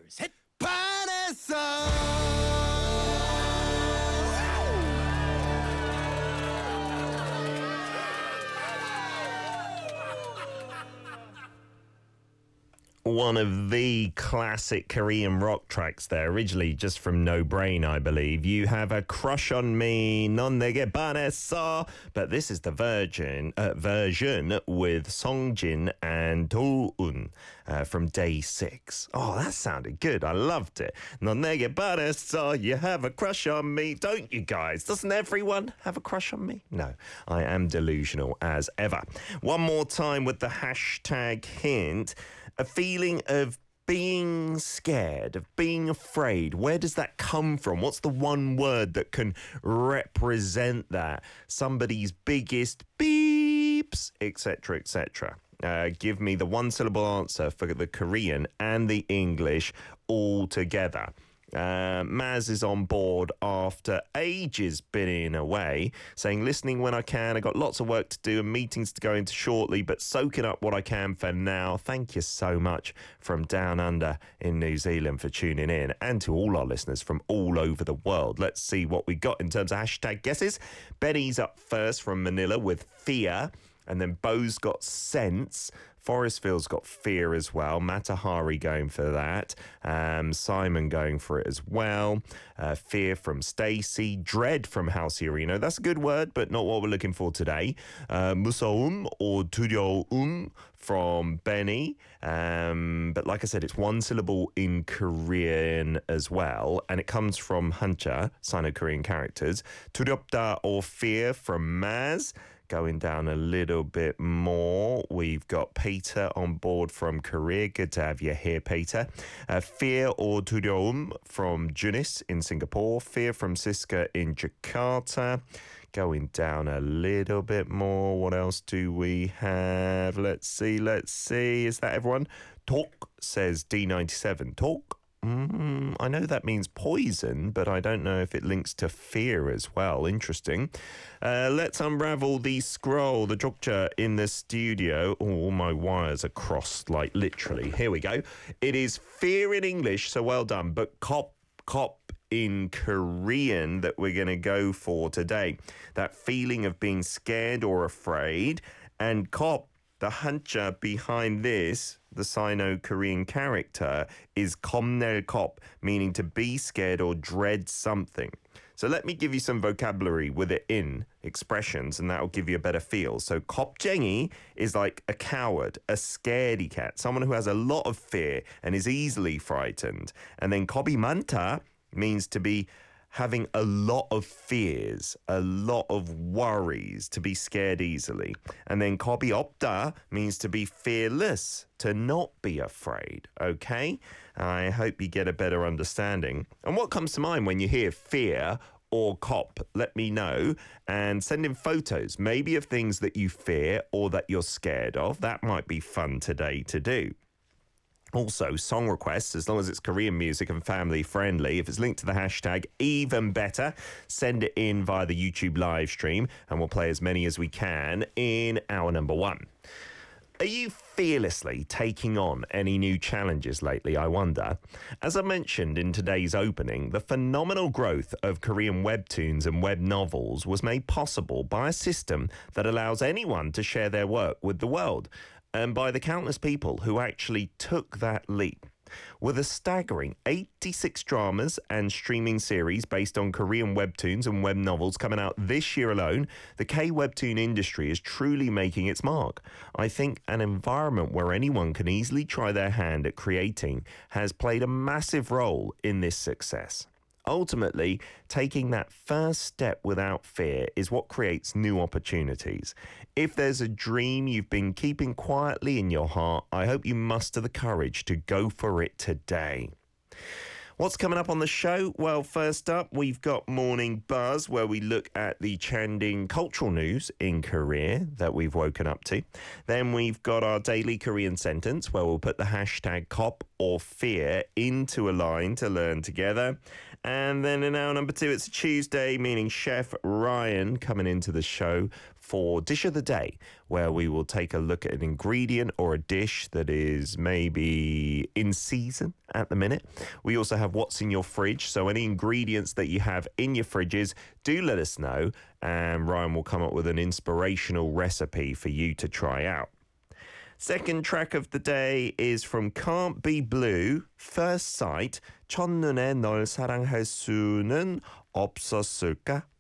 셋. 반했어. One of the classic Korean rock tracks there, originally just from No Brain, I believe. You Have a Crush on Me, 넌 내게 반했어. But this is the version with Songjin and Do-eun from Day 6. Oh, that sounded good. I loved it. 넌 내게 반했어, you have a crush on me. Don't you guys? Doesn't everyone have a crush on me? No, I am delusional as ever. One more time with the hashtag hint. A feeling of being scared, of being afraid. Where does that come from? What's the one word that can represent that? Somebody's biggest beeps, etc., etc. Give me the one-syllable answer for the Korean and the English all together. Maz is on board after ages being away, saying, listening when I can. I got lots of work to do and meetings to go into shortly, but soaking up what I can for now. Thank you so much from down under in New Zealand for tuning in, and to all our listeners from all over the world. Let's see what we got in terms of hashtag guesses. Benny's up first from Manila with fear, and then Bo's got sense. Forrestville's got fear as well. Matahari going for that. Simon going for it as well. Fear from Stacey. Dread from Halcyorino. That's a good word, but not what we're looking for today. 무서움 or 두려움 from Benny. But like I said, it's one syllable in Korean as well. And it comes from Hanja, Sino-Korean characters. 두렵다 or fear from Maz. Going down a little bit more, we've got Peter on board from Korea. Good to have you here, Peter. Fear or 두려움 from Junis in Singapore. Fear from Siska in Jakarta. Going down a little bit more. What else do we have? Let's see. Is that everyone? Talk, says D97. Talk. I know that means poison, but I don't know if it links to fear as well. Interesting. Let's unravel the scroll. The Jokja in the studio. Oh, all my wires are crossed, like literally. Here we go. It is fear in English, so well done. But cop in Korean that we're going to go for today. That feeling of being scared or afraid. And cop, the huncha behind this, the Sino-Korean character, is 겁낼 겁, meaning to be scared or dread something. So let me give you some vocabulary with it in expressions, and that'll give you a better feel. So 겁쟁이 is like a coward, a scaredy cat, someone who has a lot of fear and is easily frightened. And then 겁이 많다 means to be having a lot of fears, a lot of worries, to be scared easily. And then 겁이 없다 means to be fearless, to not be afraid, okay? I hope you get a better understanding. And what comes to mind when you hear fear or cop? Let me know and send in photos, maybe of things that you fear or that you're scared of. That might be fun today to do. Also, song requests, as long as it's Korean music and family friendly. If it's linked to the hashtag, even better. Send it in via the YouTube live stream and we'll play as many as we can in hour number 1. Are you fearlessly taking on any new challenges lately, I wonder? As I mentioned in today's opening, the phenomenal growth of Korean webtoons and web novels was made possible by a system that allows anyone to share their work with the world, and by the countless people who actually took that leap. With a staggering 86 dramas and streaming series based on Korean webtoons and web novels coming out this year alone, the K-webtoon industry is truly making its mark. I think an environment where anyone can easily try their hand at creating has played a massive role in this success. Ultimately, taking that first step without fear is what creates new opportunities. If there's a dream you've been keeping quietly in your heart, I hope you muster the courage to go for it today. What's coming up on the show? Well, first up, we've got Morning Buzz, where we look at the trending cultural news in Korea that we've woken up to. Then we've got our daily Korean sentence, where we'll put the hashtag cop or fear into a line to learn together. And then in hour number 2, it's a Tuesday, meaning Chef Ryan coming into the show for Dish of the Day, where we will take a look at an ingredient or a dish that is maybe in season at the minute. We also have What's in Your Fridge, so any ingredients that you have in your fridges, do let us know, and Ryan will come up with an inspirational recipe for you to try out. Second track of the day is from Can't Be Blue, First Sight, 첫눈에 널 사랑할 수는 없었을까?